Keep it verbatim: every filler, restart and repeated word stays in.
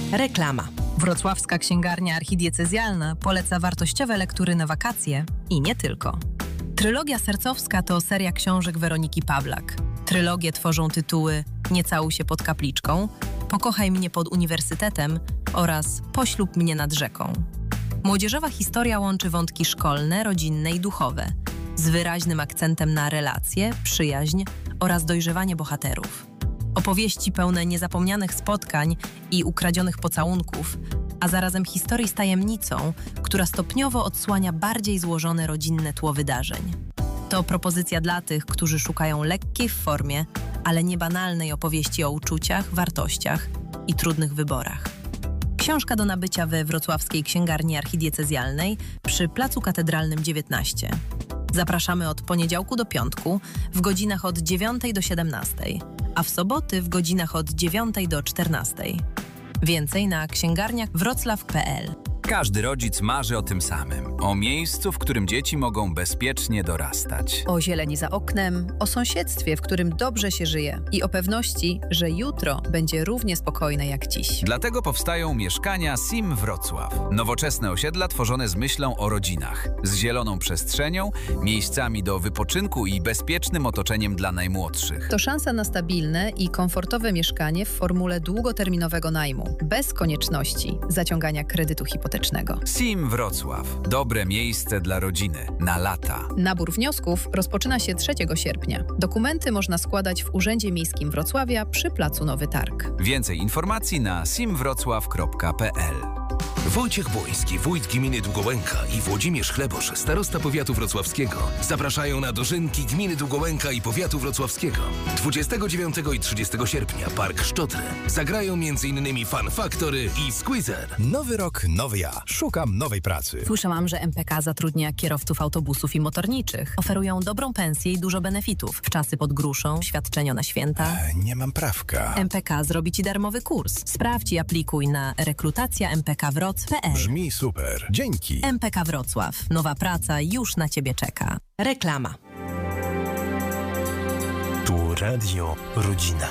Reklama. Wrocławska Księgarnia Archidiecezjalna poleca wartościowe lektury na wakacje i nie tylko. Trylogia Sercowska to seria książek Weroniki Pawlak. Trylogię tworzą tytuły Nie całuj się pod kapliczką, Pokochaj mnie pod uniwersytetem oraz Poślub mnie nad rzeką. Młodzieżowa historia łączy wątki szkolne, rodzinne i duchowe, z wyraźnym akcentem na relacje, przyjaźń oraz dojrzewanie bohaterów. Opowieści pełne niezapomnianych spotkań i ukradzionych pocałunków, a zarazem historii z tajemnicą, która stopniowo odsłania bardziej złożone rodzinne tło wydarzeń. To propozycja dla tych, którzy szukają lekkiej w formie, ale niebanalnej opowieści o uczuciach, wartościach i trudnych wyborach. Książka do nabycia we Wrocławskiej Księgarni Archidiecezjalnej przy Placu Katedralnym dziewiętnaście. Zapraszamy od poniedziałku do piątku w godzinach od dziewiątej do siedemnastej, a w soboty w godzinach od dziewiątej do czternastej. Więcej na księgarniach wrocław kropka p l. Każdy rodzic marzy o tym samym. O miejscu, w którym dzieci mogą bezpiecznie dorastać. O zieleni za oknem, o sąsiedztwie, w którym dobrze się żyje i o pewności, że jutro będzie równie spokojne jak dziś. Dlatego powstają mieszkania Sim Wrocław. Nowoczesne osiedla tworzone z myślą o rodzinach, z zieloną przestrzenią, miejscami do wypoczynku i bezpiecznym otoczeniem dla najmłodszych. To szansa na stabilne i komfortowe mieszkanie w formule długoterminowego najmu, bez konieczności zaciągania kredytu hipotecznego. Sim Wrocław. Dobre miejsce dla rodziny. Na lata. Nabór wniosków rozpoczyna się trzeciego sierpnia. Dokumenty można składać w Urzędzie Miejskim Wrocławia przy Placu Nowy Targ. Więcej informacji na sim wrocław kropka p l. Wojciech Błoński, wójt gminy Długołęka i Włodzimierz Chlebosz, starosta powiatu wrocławskiego, zapraszają na dożynki gminy Długołęka i powiatu wrocławskiego. dwudziestego dziewiątego i trzydziestego sierpnia Park Sztodry. Zagrają m.in. Fun Factory i Squeezer. Nowy rok, nowy ja. Szukam nowej pracy. Słyszałam, że M P K zatrudnia kierowców autobusów i motorniczych. Oferują dobrą pensję i dużo benefitów. Wczasy pod gruszą, świadczenia na święta. E, nie mam prawka. M P K zrobi Ci darmowy kurs. Sprawdź i aplikuj na rekrutacja m p k wroc kropka p l. Brzmi super. Dzięki. M P K Wrocław. Nowa praca już na Ciebie czeka. Reklama. Tu Radio Rodzina.